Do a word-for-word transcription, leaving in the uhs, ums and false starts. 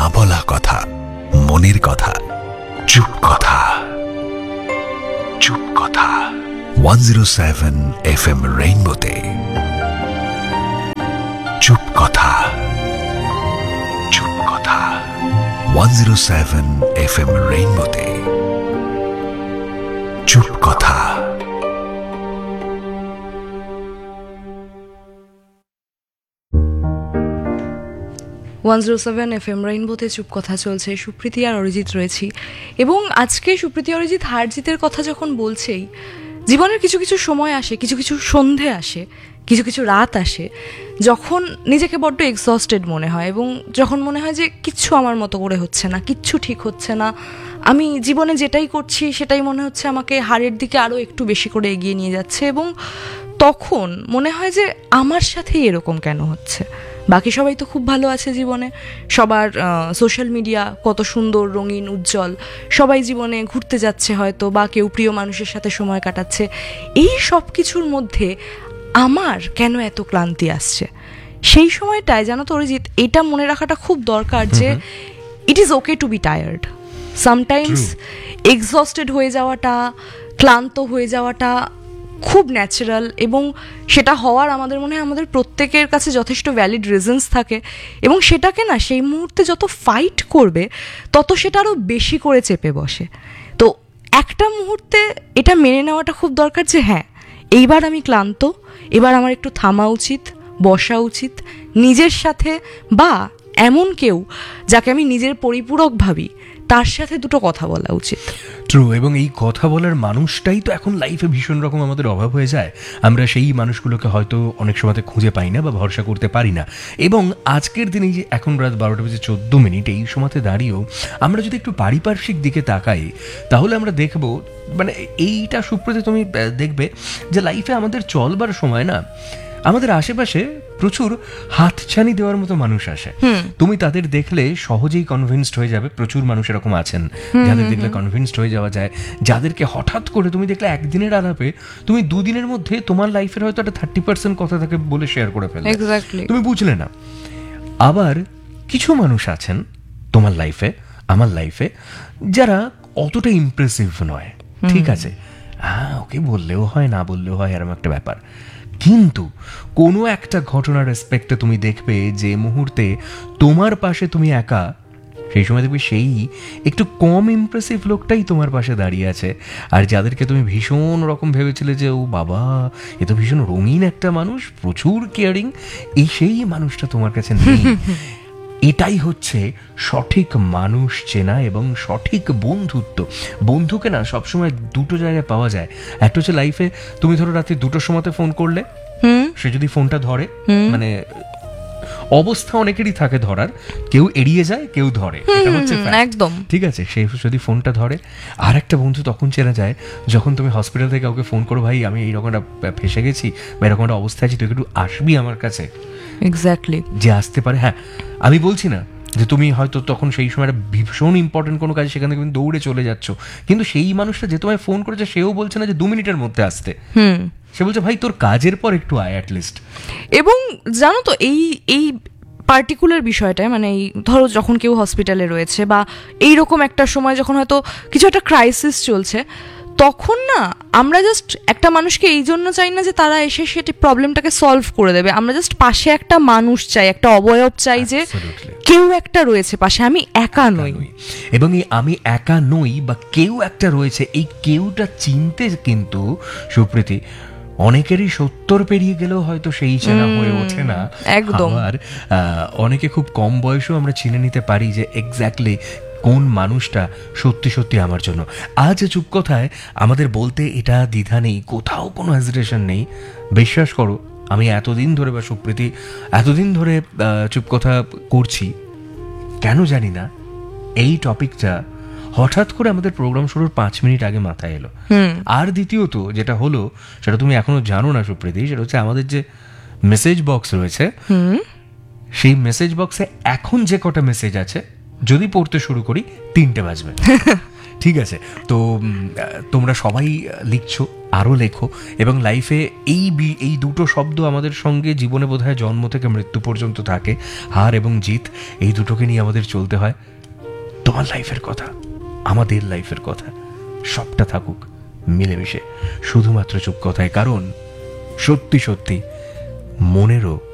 না বলা কথা, মনের কথা, চুপ কথা। চুপ কথা one zero seven F M রেইনবোতে। চুপ কথা, চুপ কথা one zero seven F M রেইনবোতে। চুপ কথা। One zero seven F M রেইনবোতে চুপ কথা চলছে। সুপ্রীতি আর অরিজিৎ রয়েছি, এবং আজকে সুপ্রীতি অরিজিৎ হার জিতের কথা যখন বলছেই, জীবনের কিছু কিছু সময় আসে, কিছু কিছু সন্ধে আসে, কিছু কিছু রাত আসে, যখন নিজেকে বড্ড এক্সস্টেড মনে হয়, এবং যখন মনে হয় যে কিচ্ছু আমার মতো করে হচ্ছে না, কিচ্ছু ঠিক হচ্ছে না, আমি জীবনে যেটাই করছি সেটাই মনে হচ্ছে আমাকে হারের দিকে আরও একটু বেশি করে এগিয়ে নিয়ে যাচ্ছে, এবং তখন মনে হয় যে আমার সাথেই এরকম কেন হচ্ছে। বাকি সবাই তো খুব ভালো আছে জীবনে, সবার সোশ্যাল মিডিয়া কত সুন্দর, রঙিন, উজ্জ্বল, সবাই জীবনে ঘুরতে যাচ্ছে হয়তো, বা কেউ প্রিয় মানুষের সাথে সময় কাটাচ্ছে। এই সব কিছুর মধ্যে আমার কেন এত ক্লান্তি আসছে? সেই সময়টায় জানো তো অরিজিৎ, এটা মনে রাখাটা খুব দরকার যে it is okay two B tired. Sometimes exhausted হয়ে যাওয়াটা, ক্লান্ত হয়ে যাওয়াটা খুব ন্যাচারাল, এবং সেটা হওয়ার আমাদের মনে হয় আমাদের প্রত্যেকের কাছে যথেষ্ট ভ্যালিড রিজনস থাকে, এবং সেটাকে না সেই মুহূর্তে যত ফাইট করবে তত সেটা আরও বেশি করে চেপে বসে। তো একটা মুহূর্তে এটা মেনে নেওয়াটা খুব দরকার যে হ্যাঁ, এইবার আমি ক্লান্ত, এবার আমার একটু থামা উচিত, বসা উচিত, নিজের সাথে বা এমন কেউ যাকে আমি নিজের পরিপূরক ভাবি তার সাথে দুটো কথা বলা উচিত। ট্রু, এবং এই কথা বলার মানুষটাই তো এখন লাইফে ভীষণ রকম আমাদের অভাব হয়ে যায়। আমরা সেই মানুষগুলোকে হয়তো অনেক সময়তে খুঁজে পাই না বা ভরসা করতে পারি না। এবং আজকের দিনে যে এখন রাত বারোটা বেজে চোদ্দ মিনিট, এই সময়তে দাঁড়িয়েও আমরা যদি একটু পারিপার্শ্বিক দিকে তাকাই, তাহলে আমরা দেখব, মানে এইটা সুপ্রতি তুমি দেখবে যে লাইফে আমাদের চলবার সময় না আমাদের আশেপাশে প্রচুর হাতছানি দেওয়ার মতো মানুষ আসে। তুমি তাদের দেখলে সহজেই কনভিন্সড হয়ে যাবে। প্রচুর মানুষ এরকম আছেন যাদের দেখলে কনভিন্সড হয়ে যাওয়া যায়, যাদেরকে হঠাৎ করে তুমি দেখলে একদিনের আলাপে তুমি দুদিনের মধ্যে তোমার লাইফের হয়তো একটা থার্টি পার্সেন্ট কথা তাকে বলে শেয়ার করে ফেললে, তুমি বুঝলে না। আবার কিছু মানুষ আছেন তোমার লাইফে, আমার লাইফে, যারা অতটা ইমপ্রেসিভ নয়। ঠিক আছে, হ্যাঁ, ওকে বললেও হয়, না বললেও হয়, এরকম একটা ব্যাপার। কিন্তু কোনো একটা ঘটনার রেসপেক্টে তুমি দেখবে যে মুহূর্তে তোমার পাশে তুমি একা, সেই সময় দেখবে সেই একটু কম ইমপ্রেসিভ লোকটাই তোমার পাশে দাঁড়িয়ে আছে। আর যাদেরকে তুমি ভীষণ রকম ভেবেছিলে যে ও বাবা, এ তো ভীষণ রঙিন একটা মানুষ, প্রচুর কেয়ারিং, এই সেই মানুষটা তোমার কাছে নেই। এটাই হচ্ছে সঠিক মানুষ চেনা এবং সঠিক বন্ধুত্ব। বন্ধুকে না সবসময় দুটো জায়গায় পাওয়া যায়। একটা হচ্ছে লাইফে তুমি ধরো রাত্রি দুটোর সময়তে ফোন করলে, সে যদি ফোনটা ধরে, মানে অবস্থা অনেকেরই থাকে ধরার, কেউ এড়িয়ে যায়, কেউ ধরে, এটা হচ্ছে একদম ঠিক আছে। সে যদি ফোনটা ধরে, আর একটা বন্ধু তখন চেনা যায় যখন তুমি হসপিটাল থেকে কাউকে ফোন করো, ভাই আমি এইরকম একটা ফেসে গেছি বা এরকম একটা অবস্থায় আছি, তুই একটু আসবি আমার কাছে। এক্স্যাক্টলি, যে আসতে পারে। হ্যাঁ, আমি বলছি না যে তুমি হয়তো তখন সেই সময় ভীষণ ইম্পর্টেন্ট কোনো কাজ, সেখান থেকে তুমি দৌড়ে চলে যাচ্ছ, কিন্তু সেই মানুষটা যে তোমায় ফোন করেছে সেও বলছে না যে দু মিনিটের মধ্যে আসতে, সে বলছে ভাই তোর কাজের পর একটু আয় অ্যাটলিস্ট। এবং জানো তো এই এই পার্টিকুলার বিষয়টায়, মানে এই ধরো যখন কেউ হসপিটালে রয়েছে বা এইরকম একটা সময় যখন হয়তো কিছু একটা ক্রাইসিস চলছে, তখন না আমরা জাস্ট একটা মানুষকে এই জন্য চাই না যে তারা এসে সেটি প্রবলেমটাকে সলভ করে দেবে, আমরা জাস্ট পাশে একটা মানুষ চাই, একটা অবয়ব চাই, যে কেউ একটা রয়েছে পাশে, আমি একা নই। এবং এই আমি একা নই বা কেউ একটা রয়েছে, এই কেউটা চিনতে কিন্তু সুপ্রীতি অনেকেরই সত্তর পেরিয়ে গেলেও হয়তো সেই চেনা হয়ে ওঠে না একদম। আর অনেকে খুব কম বয়সেও আমরা চিনে নিতে পারি যে এক্স্যাক্টলি কোন মানুষটা সত্যি সত্যি আমার জন্য। আজ চুপ কথায় আমাদের বলতে এটা দ্বিধা নেই, কোথাও কোনো হেজিটেশন নেই। বিশ্বাস করো, আমি এতদিন ধরে বা সুপ্রীতি এতদিন ধরে চুপ কথা করছি, কেন জানি না এই টপিকটা হঠাৎ করে আমাদের প্রোগ্রাম শুরুর পাঁচ মিনিট আগে মাথায় এলো। আর দ্বিতীয়ত যেটা হলো, সেটা তুমি এখনো জানো না সুপ্রীতি, সেটা হচ্ছে আমাদের যে মেসেজ বক্স রয়েছে, সেই মেসেজ বক্সে এখন যে কটা মেসেজ আছে, যদি পড়তে শুরু করি তিনটে বাজবে। ঠিক আছে, তো তোমরা সবাই লিখছো, আরও লেখো, এবং লাইফে এই বি- এই দুটো শব্দ আমাদের সঙ্গে জীবনে বোধহয় জন্ম থেকে মৃত্যু পর্যন্ত থাকে, হার এবং জিত, এই দুটোকে নিয়ে আমাদের চলতে হয়। তোমার লাইফের কথা, আমাদের লাইফের কথা, সবটা থাকুক মিলেমিশে শুধুমাত্র চুপ কথায়, কারণ সত্যি সত্যি মনেরও